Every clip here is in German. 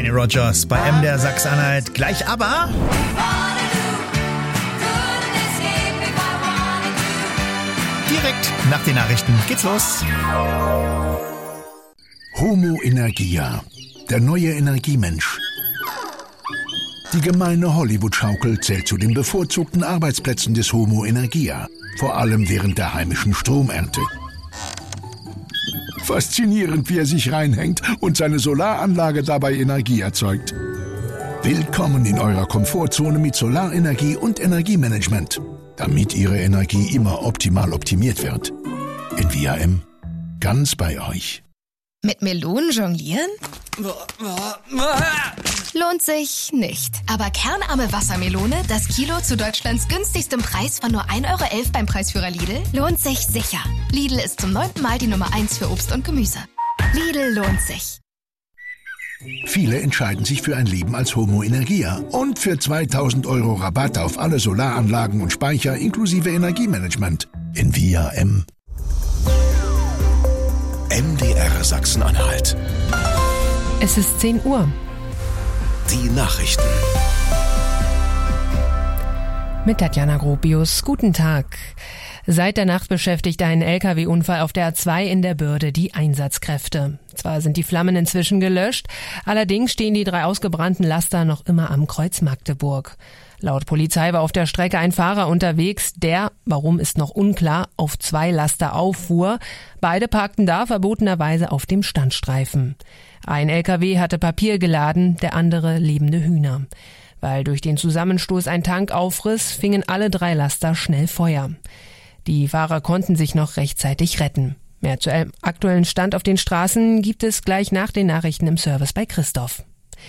Kenny Rogers bei MDR Sachsen-Anhalt. Gleich aber... Direkt nach den Nachrichten geht's los. Homo Energia, der neue Energiemensch. Die gemeine Hollywood-Schaukel zählt zu den bevorzugten Arbeitsplätzen des Homo Energia, vor allem während der heimischen Stromernte. Faszinierend, wie er sich reinhängt und seine Solaranlage dabei Energie erzeugt. Willkommen in eurer Komfortzone mit Solarenergie und Energiemanagement, damit Ihre Energie immer optimal optimiert wird. Envia M, ganz bei euch. Mit Melonen jonglieren? Lohnt sich nicht. Aber kernarme Wassermelone, das Kilo zu Deutschlands günstigstem Preis von nur 1,11 € beim Preisführer Lidl, lohnt sich sicher. Lidl ist zum 9. Mal die Nummer 1 für Obst und Gemüse. Lidl lohnt sich. Viele entscheiden sich für ein Leben als Homo Energia und für 2.000 € Rabatt auf alle Solaranlagen und Speicher inklusive Energiemanagement. Envia M. MDR Sachsen-Anhalt. Es ist 10 Uhr. Die Nachrichten. Mit Tatjana Gropius. Guten Tag. Seit der Nacht beschäftigt ein LKW-Unfall auf der A2 in der Bürde die Einsatzkräfte. Zwar sind die Flammen inzwischen gelöscht, allerdings stehen die 3 ausgebrannten Laster noch immer am Kreuz Magdeburg. Laut Polizei war auf der Strecke ein Fahrer unterwegs, der, warum ist noch unklar, auf 2 Laster auffuhr. Beide parkten da verbotenerweise auf dem Standstreifen. Ein LKW hatte Papier geladen, der andere lebende Hühner. Weil durch den Zusammenstoß ein Tank aufriss, fingen alle 3 Laster schnell Feuer. Die Fahrer konnten sich noch rechtzeitig retten. Mehr zu aktuellen Stand auf den Straßen gibt es gleich nach den Nachrichten im Service bei Christoph.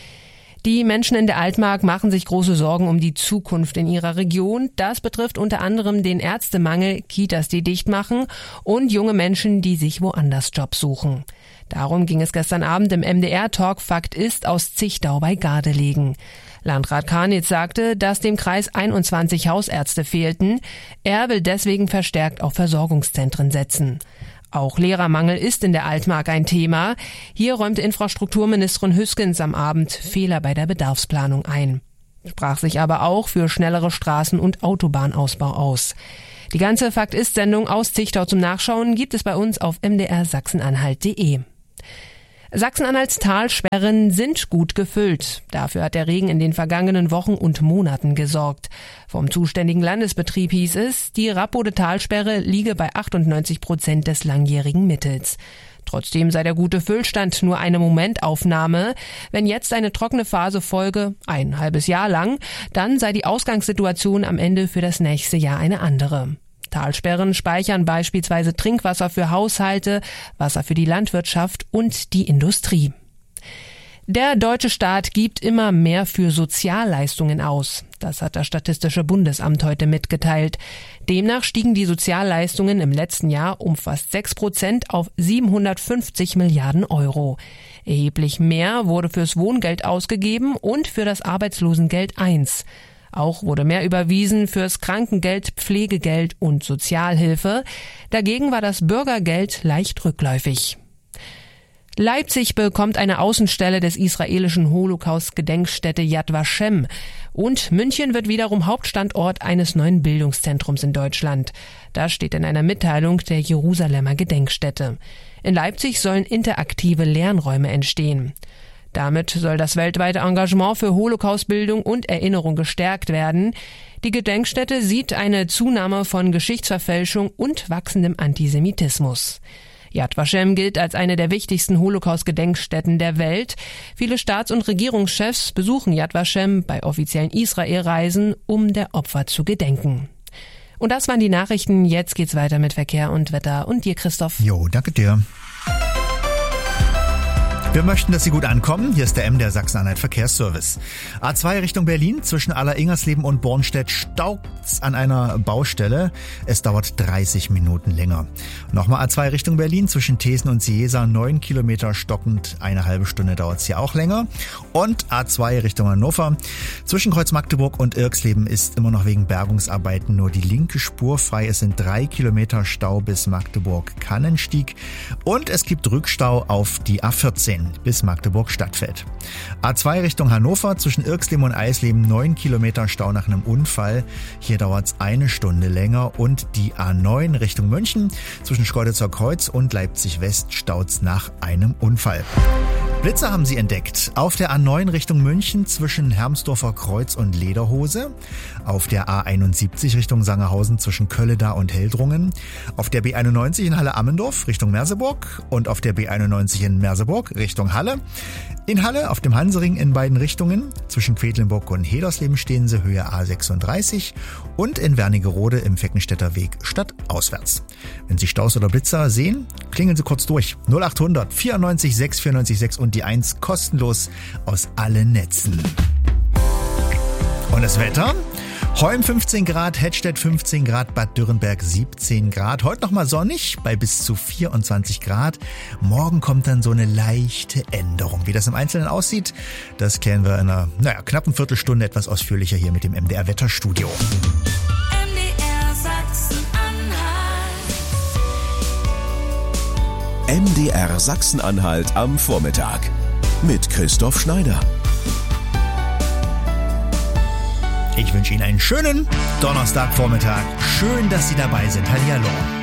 Die Menschen in der Altmark machen sich große Sorgen um die Zukunft in ihrer Region. Das betrifft unter anderem den Ärztemangel, Kitas, die dicht machen und junge Menschen, die sich woanders Jobs suchen. Darum ging es gestern Abend im MDR-Talk Fakt ist aus Zichtau bei Gardelegen. Landrat Karnitz sagte, dass dem Kreis 21 Hausärzte fehlten. Er will deswegen verstärkt auf Versorgungszentren setzen. Auch Lehrermangel ist in der Altmark ein Thema. Hier räumte Infrastrukturministerin Hüskens am Abend Fehler bei der Bedarfsplanung ein. Sprach sich aber auch für schnellere Straßen- und Autobahnausbau aus. Die ganze Fakt-ist-Sendung aus Zichtau zum Nachschauen gibt es bei uns auf mdrsachsenanhalt.de. Sachsen-Anhalts Talsperren sind gut gefüllt. Dafür hat der Regen in den vergangenen Wochen und Monaten gesorgt. Vom zuständigen Landesbetrieb hieß es, die Rappode-Talsperre liege bei 98% des langjährigen Mittels. Trotzdem sei der gute Füllstand nur eine Momentaufnahme. Wenn jetzt eine trockene Phase folge, ein halbes Jahr lang, dann sei die Ausgangssituation am Ende für das nächste Jahr eine andere. Talsperren speichern beispielsweise Trinkwasser für Haushalte, Wasser für die Landwirtschaft und die Industrie. Der deutsche Staat gibt immer mehr für Sozialleistungen aus. Das hat das Statistische Bundesamt heute mitgeteilt. Demnach stiegen die Sozialleistungen im letzten Jahr um fast 6% auf 750 Milliarden Euro. Erheblich mehr wurde fürs Wohngeld ausgegeben und für das Arbeitslosengeld I. Auch wurde mehr überwiesen fürs Krankengeld, Pflegegeld und Sozialhilfe. Dagegen war das Bürgergeld leicht rückläufig. Leipzig bekommt eine Außenstelle des israelischen Holocaust-Gedenkstätte Yad Vashem. Und München wird wiederum Hauptstandort eines neuen Bildungszentrums in Deutschland. Das steht in einer Mitteilung der Jerusalemer Gedenkstätte. In Leipzig sollen interaktive Lernräume entstehen. Damit soll das weltweite Engagement für Holocaustbildung und Erinnerung gestärkt werden. Die Gedenkstätte sieht eine Zunahme von Geschichtsverfälschung und wachsendem Antisemitismus. Yad Vashem gilt als eine der wichtigsten Holocaust-Gedenkstätten der Welt. Viele Staats- und Regierungschefs besuchen Yad Vashem bei offiziellen Israelreisen, um der Opfer zu gedenken. Und das waren die Nachrichten. Jetzt geht's weiter mit Verkehr und Wetter. Und dir, Christoph. Jo, danke dir. Wir möchten, dass Sie gut ankommen. Hier ist der MDR Sachsen-Anhalt Verkehrsservice. A2 Richtung Berlin, zwischen Aller-Ingersleben und Bornstedt staukt's an einer Baustelle. Es dauert 30 Minuten länger. Nochmal A2 Richtung Berlin, zwischen Thesen und Ciesa, 9 Kilometer stockend. Eine halbe Stunde dauert's hier auch länger. Und A2 Richtung Hannover, zwischen Kreuz Magdeburg und Irxleben ist immer noch wegen Bergungsarbeiten nur die linke Spur frei. Es sind 3 Kilometer Stau bis Magdeburg-Kannenstieg. Und es gibt Rückstau auf die A14. A16 bis Magdeburg-Stadtfeld. A2 Richtung Hannover zwischen Irxleben und Eisleben 9 Kilometer Stau nach einem Unfall. Hier dauert's 1 Stunde länger. Und die A9 Richtung München zwischen Schkeuditzer Kreuz und Leipzig West staut's nach einem Unfall. Blitzer haben sie entdeckt. Auf der A9 Richtung München zwischen Hermsdorfer Kreuz und Lederhose. Auf der A71 Richtung Sangerhausen zwischen Kölledar und Heldrungen. Auf der B91 in Halle-Ammendorf Richtung Merseburg. Und auf der B91 in Merseburg Richtung Halle. In Halle auf dem Hansering in beiden Richtungen. Zwischen Quedlinburg und Hedersleben stehen sie Höhe A36. Und in Wernigerode im Feckenstädter Weg stadtauswärts. Wenn Sie Staus oder Blitzer sehen, klingeln Sie kurz durch. 0800 94 6 94 6 und die 1 kostenlos aus allen Netzen. Und das Wetter? Holm 15 Grad, Hettstedt 15 Grad, Bad Dürrenberg 17 Grad. Heute nochmal sonnig bei bis zu 24 Grad. Morgen kommt dann so eine leichte Änderung. Wie das im Einzelnen aussieht, das klären wir in einer knappen Viertelstunde etwas ausführlicher hier mit dem MDR Wetterstudio. MDR Sachsen-Anhalt am Vormittag mit Christoph Schneider. Ich wünsche Ihnen einen schönen Donnerstagvormittag. Schön, dass Sie dabei sind. Hallihallo.